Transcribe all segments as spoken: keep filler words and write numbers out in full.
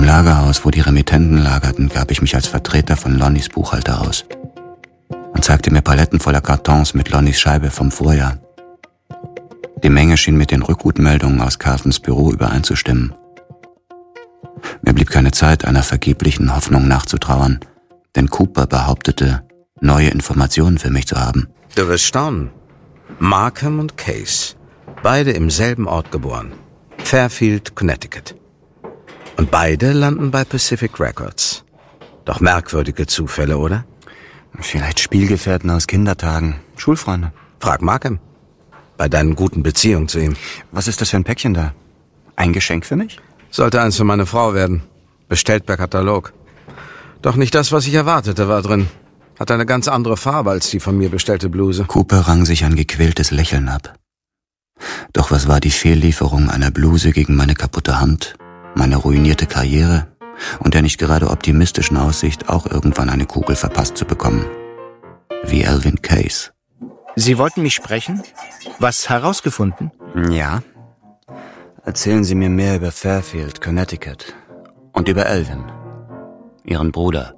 Lagerhaus, wo die Remittenten lagerten, gab ich mich als Vertreter von Lonnies Buchhalter aus und zeigte mir Paletten voller Kartons mit Lonnies Scheibe vom Vorjahr. Die Menge schien mit den Rückgutmeldungen aus Carltons Büro übereinzustimmen. Mir blieb keine Zeit, einer vergeblichen Hoffnung nachzutrauern, denn Cooper behauptete, neue Informationen für mich zu haben. Du wirst staunen. Markham und Case, beide im selben Ort geboren. Fairfield, Connecticut. Und beide landen bei Pacific Records. Doch merkwürdige Zufälle, oder? Vielleicht Spielgefährten aus Kindertagen, Schulfreunde. Frag Markham. Bei deinen guten Beziehungen zu ihm. Was ist das für ein Päckchen da? Ein Geschenk für mich? Sollte eins für meine Frau werden. Bestellt per Katalog. Doch nicht das, was ich erwartete, war drin. Hat eine ganz andere Farbe als die von mir bestellte Bluse. Cooper rang sich ein gequältes Lächeln ab. Doch was war die Fehllieferung einer Bluse gegen meine kaputte Hand, meine ruinierte Karriere und der nicht gerade optimistischen Aussicht, auch irgendwann eine Kugel verpasst zu bekommen? Wie Elvin Case. Sie wollten mich sprechen? Was herausgefunden? Ja. Erzählen Sie mir mehr über Fairfield, Connecticut und über Elvin, Ihren Bruder.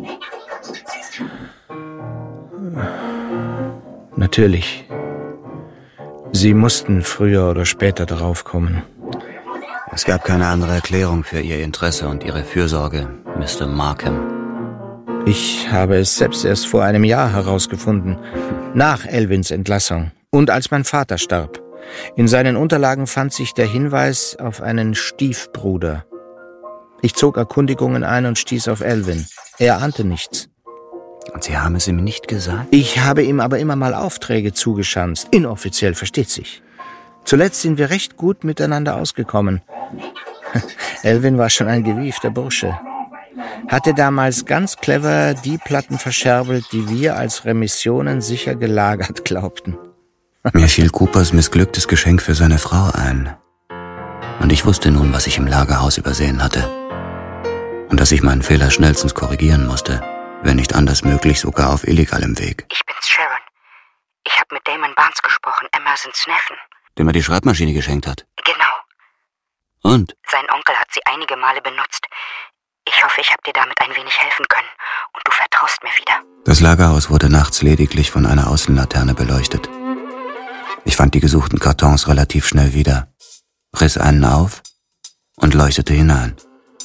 Natürlich. Sie mussten früher oder später darauf kommen. Es gab keine andere Erklärung für Ihr Interesse und Ihre Fürsorge, Mister Markham. Ich habe es selbst erst vor einem Jahr herausgefunden, nach Elvins Entlassung und als mein Vater starb. In seinen Unterlagen fand sich der Hinweis auf einen Stiefbruder. Ich zog Erkundigungen ein und stieß auf Elvin. Er ahnte nichts. Und Sie haben es ihm nicht gesagt? Ich habe ihm aber immer mal Aufträge zugeschanzt. Inoffiziell, versteht sich. Zuletzt sind wir recht gut miteinander ausgekommen. Elvin war schon ein gewiefter Bursche. Hatte damals ganz clever die Platten verscherbelt, die wir als Remissionen sicher gelagert glaubten. Mir fiel Coopers missglücktes Geschenk für seine Frau ein. Und ich wusste nun, was ich im Lagerhaus übersehen hatte. Und dass ich meinen Fehler schnellstens korrigieren musste, wenn nicht anders möglich, sogar auf illegalem Weg. Ich bin's, Sharon. Ich habe mit Damon Barnes gesprochen, Emersons Neffen. Dem er die Schreibmaschine geschenkt hat? Genau. Und? Sein Onkel hat sie einige Male benutzt. Ich hoffe, ich habe dir damit ein wenig helfen können und du vertraust mir wieder. Das Lagerhaus wurde nachts lediglich von einer Außenlaterne beleuchtet. Ich fand die gesuchten Kartons relativ schnell wieder, riss einen auf und leuchtete hinein.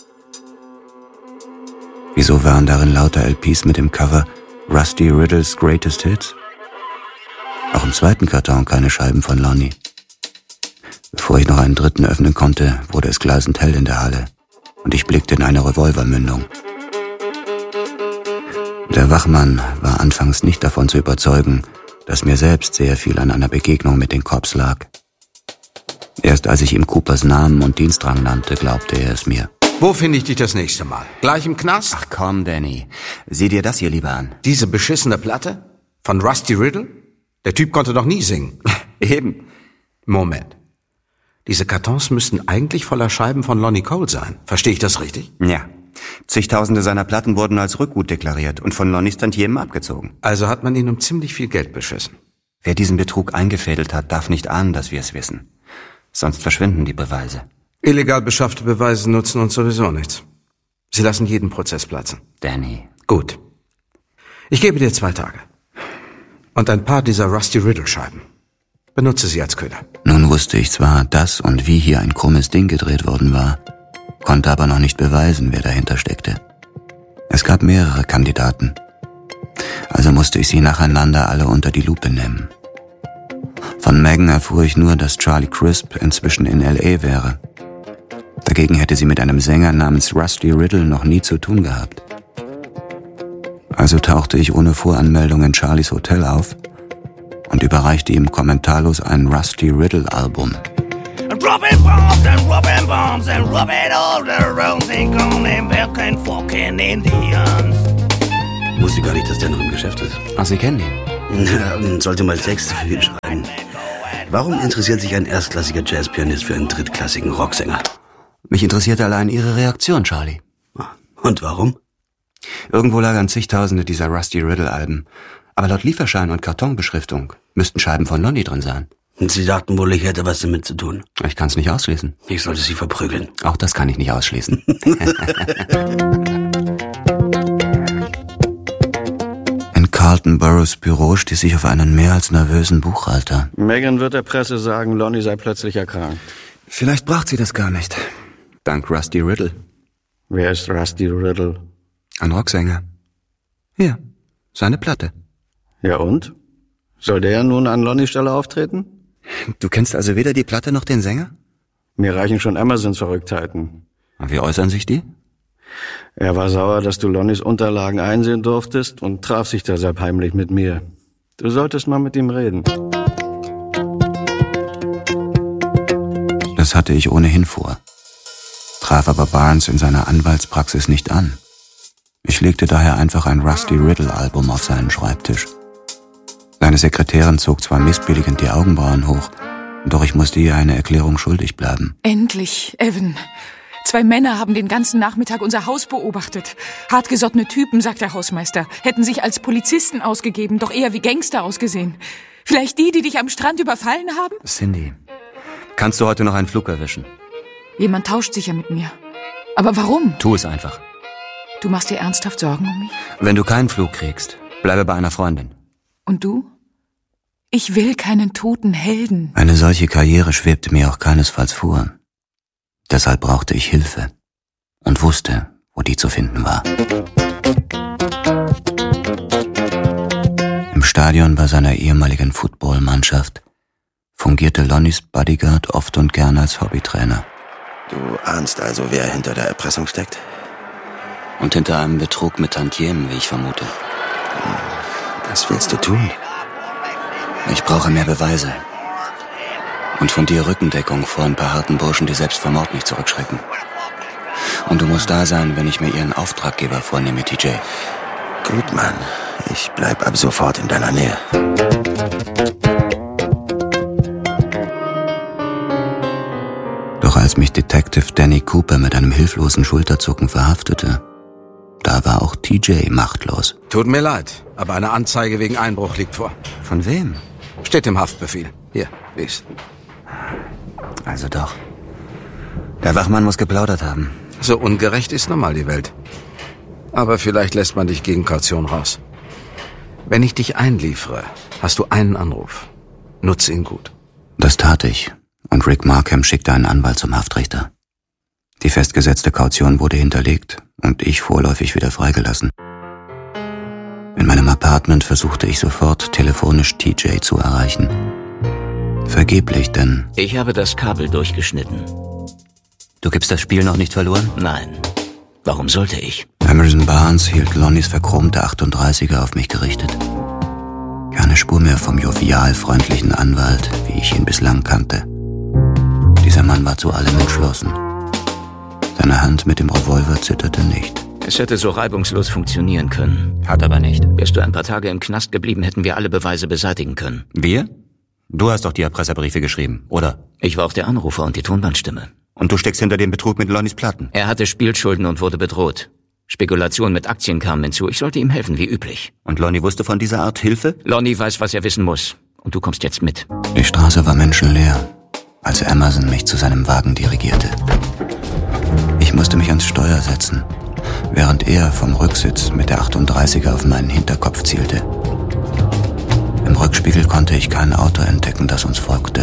Wieso waren darin lauter L Ps mit dem Cover Rusty Riddles Greatest Hits? Auch im zweiten Karton keine Scheiben von Lonnie. Bevor ich noch einen dritten öffnen konnte, wurde es gleißend hell in der Halle und ich blickte in eine Revolvermündung. Der Wachmann war anfangs nicht davon zu überzeugen, dass mir selbst sehr viel an einer Begegnung mit den Cops lag. Erst als ich ihm Coopers Namen und Dienstrang nannte, glaubte er es mir. Wo finde ich dich das nächste Mal? Gleich im Knast? Ach komm, Danny. Sieh dir das hier lieber an. Diese beschissene Platte? Von Rusty Riddle? Der Typ konnte doch nie singen. Eben. Moment. Diese Kartons müssten eigentlich voller Scheiben von Lonnie Cole sein. Verstehe ich das richtig? Ja. Zigtausende seiner Platten wurden als Rückgut deklariert und von Lonnies Tantiemen abgezogen. Also hat man ihn um ziemlich viel Geld beschissen. Wer diesen Betrug eingefädelt hat, darf nicht ahnen, dass wir es wissen. Sonst verschwinden die Beweise. Illegal beschaffte Beweise nutzen uns sowieso nichts. Sie lassen jeden Prozess platzen. Danny. Gut. Ich gebe dir zwei Tage. Und ein paar dieser Rusty Riddle-Scheiben. Benutze sie als Köder. Nun wusste ich zwar, dass und wie hier ein krummes Ding gedreht worden war, konnte aber noch nicht beweisen, wer dahinter steckte. Es gab mehrere Kandidaten. Also musste ich sie nacheinander alle unter die Lupe nehmen. Von Megan erfuhr ich nur, dass Charlie Crisp inzwischen in L A wäre. Dagegen hätte sie mit einem Sänger namens Rusty Riddle noch nie zu tun gehabt. Also tauchte ich ohne Voranmeldung in Charlies Hotel auf und überreichte ihm kommentarlos ein Rusty Riddle Album. Dropping bombs and rubbing bombs and rubbing all the roads ain't gonna back and fucking Indians. Wusste gar nicht, dass der noch im Geschäft ist. Ach, Sie kennen ihn? Na, sollte mal Texte für ihn schreiben. Warum interessiert sich ein erstklassiger Jazzpianist für einen drittklassigen Rocksänger? Mich interessierte allein Ihre Reaktion, Charlie. Und warum? Irgendwo lagern zigtausende dieser Rusty Riddle Alben. Aber laut Lieferschein und Kartonbeschriftung müssten Scheiben von Lonnie drin sein. Und Sie dachten wohl, ich hätte was damit zu tun. Ich kann's nicht ausschließen. Ich sollte Sie verprügeln. Auch das kann ich nicht ausschließen. In Carlton Burrows Büro stieß ich auf einen mehr als nervösen Buchhalter. Megan wird der Presse sagen, Lonnie sei plötzlich erkrankt. Vielleicht braucht sie das gar nicht. Dank Rusty Riddle. Wer ist Rusty Riddle? Ein Rocksänger. Hier, seine Platte. Ja und? Soll der nun an Lonnies Stelle auftreten? Du kennst also weder die Platte noch den Sänger? Mir reichen schon Emersons Verrücktheiten. Wie äußern sich die? Er war sauer, dass du Lonnies Unterlagen einsehen durftest und traf sich deshalb heimlich mit mir. Du solltest mal mit ihm reden. Das hatte ich ohnehin vor, traf aber Barnes in seiner Anwaltspraxis nicht an. Ich legte daher einfach ein Rusty Riddle-Album auf seinen Schreibtisch. Seine Sekretärin zog zwar missbilligend die Augenbrauen hoch, doch ich musste ihr eine Erklärung schuldig bleiben. Endlich, Evan. Zwei Männer haben den ganzen Nachmittag unser Haus beobachtet. Hartgesottene Typen, sagt der Hausmeister, hätten sich als Polizisten ausgegeben, doch eher wie Gangster ausgesehen. Vielleicht die, die dich am Strand überfallen haben? Cindy, kannst du heute noch einen Flug erwischen? Jemand tauscht sicher mit mir. Aber warum? Tu es einfach. Du machst dir ernsthaft Sorgen um mich? Wenn du keinen Flug kriegst, bleibe bei einer Freundin. Und du? Ich will keinen toten Helden. Eine solche Karriere schwebte mir auch keinesfalls vor. Deshalb brauchte ich Hilfe und wusste, wo die zu finden war. Im Stadion bei seiner ehemaligen Footballmannschaft fungierte Lonnies Bodyguard oft und gern als Hobbytrainer. Du ahnst also, wer hinter der Erpressung steckt? Und hinter einem Betrug mit Tantiemen, wie ich vermute. Was willst du tun? Ich brauche mehr Beweise. Und von dir Rückendeckung vor ein paar harten Burschen, die selbst vor Mord nicht zurückschrecken. Und du musst da sein, wenn ich mir ihren Auftraggeber vornehme, T J. Gut, Mann. Ich bleib ab sofort in deiner Nähe. Doch als mich Detective Danny Cooper mit einem hilflosen Schulterzucken verhaftete, da war auch T J machtlos. Tut mir leid, aber eine Anzeige wegen Einbruch liegt vor. Von wem? Steht im Haftbefehl. Hier, lies. Also doch. Der Wachmann muss geplaudert haben. So ungerecht ist nun mal die Welt. Aber vielleicht lässt man dich gegen Kaution raus. Wenn ich dich einliefere, hast du einen Anruf. Nutze ihn gut. Das tat ich, und Rick Markham schickte einen Anwalt zum Haftrichter. Die festgesetzte Kaution wurde hinterlegt und ich vorläufig wieder freigelassen. In meinem Apartment versuchte ich sofort telefonisch T J zu erreichen. Vergeblich, denn... Ich habe das Kabel durchgeschnitten. Du gibst das Spiel noch nicht verloren? Nein. Warum sollte ich? Emerson Barnes hielt Lonnies verchromte achtunddreißiger auf mich gerichtet. Keine Spur mehr vom jovial freundlichen Anwalt, wie ich ihn bislang kannte. Dieser Mann war zu allem entschlossen. Seine Hand mit dem Revolver zitterte nicht. Es hätte so reibungslos funktionieren können. Hat aber nicht. Wärst du ein paar Tage im Knast geblieben, hätten wir alle Beweise beseitigen können. Wir? Du hast doch die Erpresserbriefe geschrieben, oder? Ich war auch der Anrufer und die Tonbandstimme. Und du steckst hinter dem Betrug mit Lonnies Platten? Er hatte Spielschulden und wurde bedroht. Spekulationen mit Aktien kamen hinzu. Ich sollte ihm helfen, wie üblich. Und Lonnie wusste von dieser Art Hilfe? Lonnie weiß, was er wissen muss. Und du kommst jetzt mit. Die Straße war menschenleer, als Emerson mich zu seinem Wagen dirigierte. Ich musste mich ans Steuer setzen, während er vom Rücksitz mit der achtunddreißiger auf meinen Hinterkopf zielte. Im Rückspiegel konnte ich kein Auto entdecken, das uns folgte.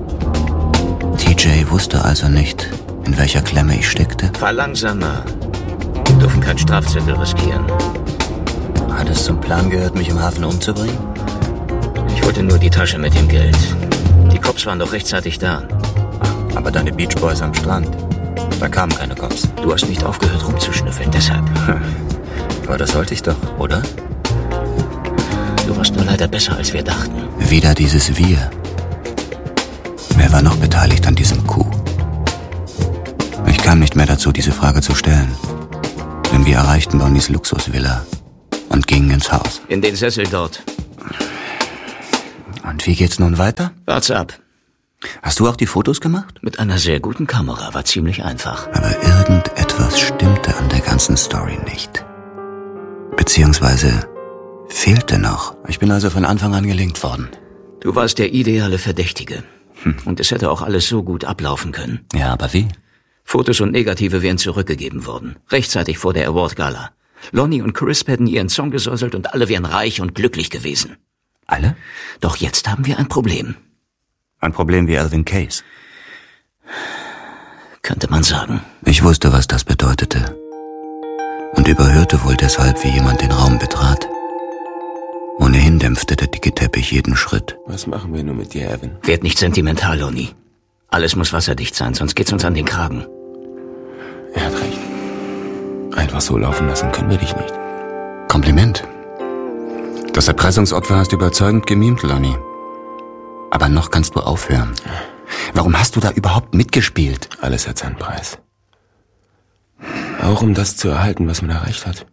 T J wusste also nicht, in welcher Klemme ich steckte. Fahr langsamer. Wir dürfen keinen Strafzettel riskieren. Hat es zum Plan gehört, mich im Hafen umzubringen? Ich wollte nur die Tasche mit dem Geld. Die Cops waren doch rechtzeitig da. Aber deine Beach Boys am Strand, da kamen keine Cops. Du hast nicht aufgehört rumzuschnüffeln, deshalb. Aber das sollte ich doch, oder? Du warst nur leider besser, als wir dachten. Wieder dieses Wir. Wer war noch beteiligt an diesem Coup? Ich kam nicht mehr dazu, diese Frage zu stellen. Denn wir erreichten Lonnies Luxusvilla und gingen ins Haus. In den Sessel dort. Und wie geht's nun weiter? Wart's ab. Hast du auch die Fotos gemacht? Mit einer sehr guten Kamera, war ziemlich einfach. Aber irgendetwas stimmte an der ganzen Story nicht. Beziehungsweise fehlte noch. Ich bin also von Anfang an gelingt worden. Du warst der ideale Verdächtige. Hm. Und es hätte auch alles so gut ablaufen können. Ja, aber wie? Fotos und Negative wären zurückgegeben worden. Rechtzeitig vor der Award-Gala. Lonnie und Crisp hätten ihren Song gesäuselt und alle wären reich und glücklich gewesen. Alle? Doch jetzt haben wir ein Problem. Ein Problem wie Alvin Case? Könnte man sagen. Ich wusste, was das bedeutete. Und überhörte wohl deshalb, wie jemand den Raum betrat. Ohnehin dämpfte der dicke Teppich jeden Schritt. Was machen wir nur mit dir, Evan? Werd nicht sentimental, Lonnie. Alles muss wasserdicht sein, sonst geht's uns an den Kragen. Er hat recht. Einfach so laufen lassen können wir dich nicht. Kompliment. Das Erpressungsopfer hast du überzeugend gemimt, Lonnie. Aber noch kannst du aufhören. Warum hast du da überhaupt mitgespielt? Alles hat seinen Preis. Auch um das zu erhalten, was man erreicht hat.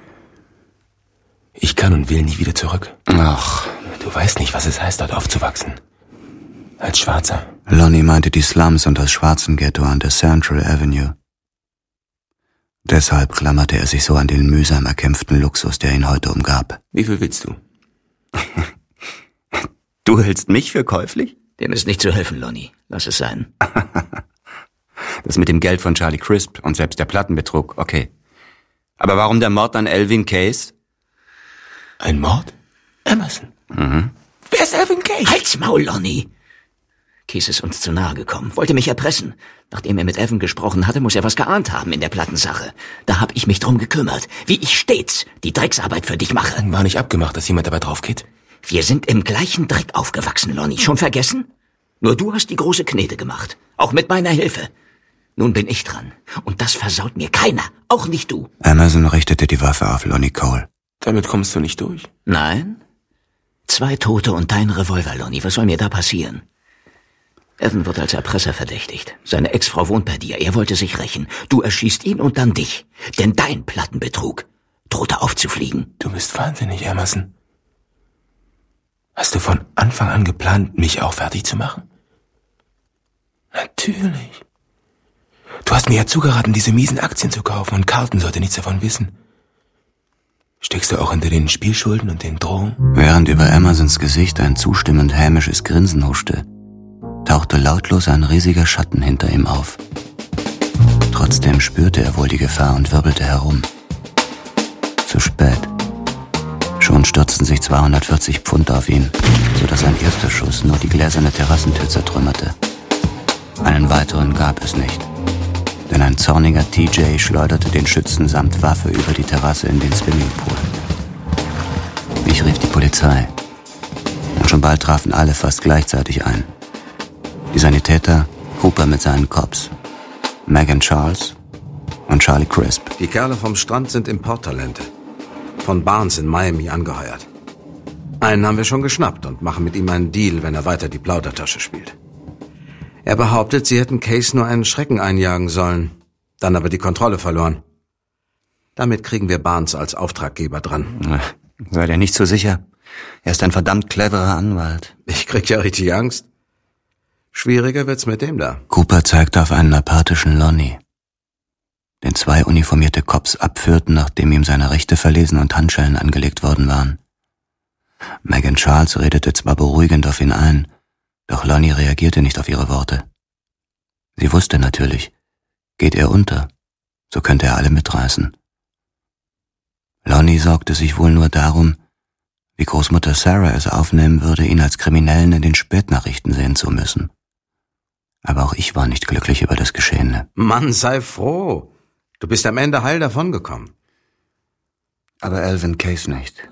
Ich kann und will nie wieder zurück. Ach. Du weißt nicht, was es heißt, dort aufzuwachsen. Als Schwarzer. Lonnie meinte die Slums und das Schwarzenghetto an der Central Avenue. Deshalb klammerte er sich so an den mühsam erkämpften Luxus, der ihn heute umgab. Wie viel willst du? Du hältst mich für käuflich? Dem ist nicht zu helfen, Lonnie. Lass es sein. Das mit dem Geld von Charlie Crisp und selbst der Plattenbetrug, okay. Aber warum der Mord an Alvin Case? Ein Mord? Emerson. Mhm. Wer ist Alvin Case? Halt's Maul, Lonnie! Case ist uns zu nahe gekommen, wollte mich erpressen. Nachdem er mit Evan gesprochen hatte, muss er was geahnt haben in der Plattensache. Da hab ich mich drum gekümmert, wie ich stets die Drecksarbeit für dich mache. War nicht abgemacht, dass jemand dabei drauf geht? Wir sind im gleichen Dreck aufgewachsen, Lonnie. Schon vergessen? Nur du hast die große Knete gemacht. Auch mit meiner Hilfe. Nun bin ich dran. Und das versaut mir keiner. Auch nicht du. Emerson richtete die Waffe auf Lonnie Cole. Damit kommst du nicht durch? Nein. Zwei Tote und dein Revolver, Lonnie. Was soll mir da passieren? Evan wird als Erpresser verdächtigt. Seine Ex-Frau wohnt bei dir. Er wollte sich rächen. Du erschießt ihn und dann dich. Denn dein Plattenbetrug drohte aufzufliegen. Du bist wahnsinnig, Emerson. Hast du von Anfang an geplant, mich auch fertig zu machen? Natürlich. Du hast mir ja zugeraten, diese miesen Aktien zu kaufen und Carlton sollte nichts davon wissen. Steckst du auch hinter den Spielschulden und den Drohungen? Während über Emersons Gesicht ein zustimmend hämisches Grinsen huschte, tauchte lautlos ein riesiger Schatten hinter ihm auf. Trotzdem spürte er wohl die Gefahr und wirbelte herum. Zu spät. Schon stürzten sich zweihundertvierzig Pfund auf ihn, sodass ein erster Schuss nur die gläserne Terrassentür zertrümmerte. Einen weiteren gab es nicht, denn ein zorniger T J schleuderte den Schützen samt Waffe über die Terrasse in den Swimmingpool. Ich rief die Polizei. Und schon bald trafen alle fast gleichzeitig ein. Die Sanitäter, Cooper mit seinen Cops, Megan Charles und Charlie Crisp. Die Kerle vom Strand sind Importtalente. Von Barnes in Miami angeheuert. Einen haben wir schon geschnappt und machen mit ihm einen Deal, wenn er weiter die Plaudertasche spielt. Er behauptet, sie hätten Case nur einen Schrecken einjagen sollen, dann aber die Kontrolle verloren. Damit kriegen wir Barnes als Auftraggeber dran. Sei dir nicht so sicher. Er ist ein verdammt cleverer Anwalt. Ich krieg ja richtig Angst. Schwieriger wird's mit dem da. Cooper zeigte auf einen apathischen Lonnie, den zwei uniformierte Cops abführten, nachdem ihm seine Rechte verlesen und Handschellen angelegt worden waren. Megan Charles redete zwar beruhigend auf ihn ein, doch Lonnie reagierte nicht auf ihre Worte. Sie wusste natürlich, geht er unter, so könnte er alle mitreißen. Lonnie sorgte sich wohl nur darum, wie Großmutter Sarah es aufnehmen würde, ihn als Kriminellen in den Spätnachrichten sehen zu müssen. Aber auch ich war nicht glücklich über das Geschehene. Mann, sei froh. Du bist am Ende heil davongekommen. Aber Alvin Case nicht.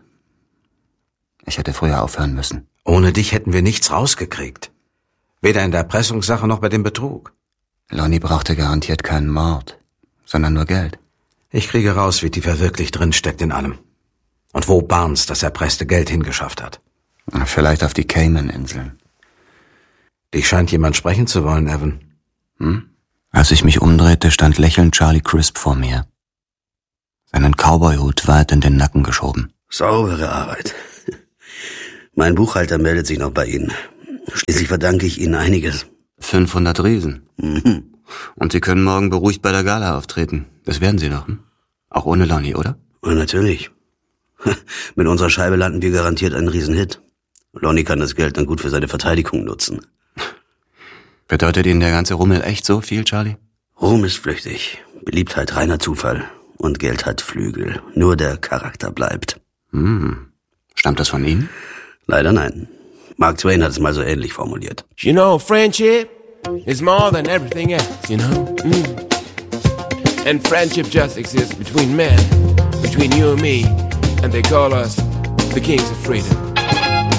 Ich hätte früher aufhören müssen. Ohne dich hätten wir nichts rausgekriegt. Weder in der Erpressungssache noch bei dem Betrug. Lonnie brauchte garantiert keinen Mord, sondern nur Geld. Ich kriege raus, wie tief er wirklich drin steckt in allem. Und wo Barnes das erpresste Geld hingeschafft hat. Vielleicht auf die Cayman-Inseln. Dich scheint jemand sprechen zu wollen, Evan. Hm? Als ich mich umdrehte, stand lächelnd Charlie Crisp vor mir. Seinen Cowboyhut weit in den Nacken geschoben. Saubere Arbeit. Mein Buchhalter meldet sich noch bei Ihnen. Schließlich verdanke ich Ihnen einiges. fünfhundert Riesen. Mhm. Und Sie können morgen beruhigt bei der Gala auftreten. Das werden Sie doch, hm? Auch ohne Lonnie, oder? Und natürlich. Mit unserer Scheibe landen wir garantiert einen Riesenhit. Lonnie kann das Geld dann gut für seine Verteidigung nutzen. Bedeutet Ihnen der ganze Rummel echt so viel, Charlie? Ruhm ist flüchtig, Beliebtheit reiner Zufall und Geld hat Flügel. Nur der Charakter bleibt. Hm. Stammt das von Ihnen? Leider nein. Mark Twain hat es mal so ähnlich formuliert. You know, friendship is more than everything else, you know? Mm. And friendship just exists between men, between you and me, and they call us the kings of freedom.